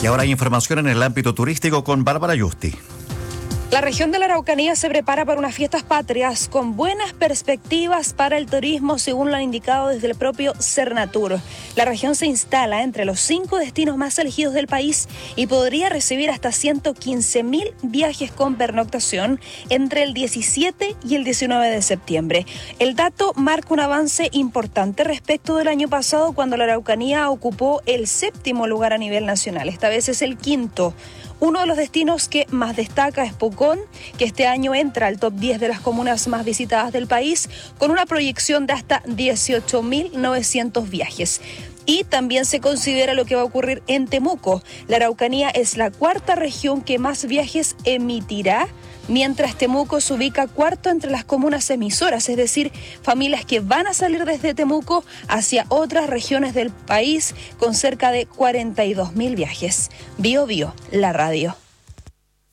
Y ahora hay información en el ámbito turístico con Bárbara Yusti. La región de la Araucanía se prepara para unas fiestas patrias con buenas perspectivas para el turismo, según lo han indicado desde el propio Cernatur. La región se instala entre los 5 destinos más elegidos del país y podría recibir hasta 115.000 viajes con pernoctación entre el 17 y el 19 de septiembre. El dato marca un avance importante respecto del año pasado, cuando la Araucanía ocupó el 7º lugar a nivel nacional. Esta vez es el 5º. Uno de los destinos que más destaca es Pucón, que este año entra al top 10 de las comunas más visitadas del país, con una proyección de hasta 18.900 viajes. Y también se considera lo que va a ocurrir en Temuco. La Araucanía es la 4ª región que más viajes emitirá, mientras Temuco se ubica 4º entre las comunas emisoras, es decir, familias que van a salir desde Temuco hacia otras regiones del país, con cerca de 42.000 viajes. Bio Bio, la radio.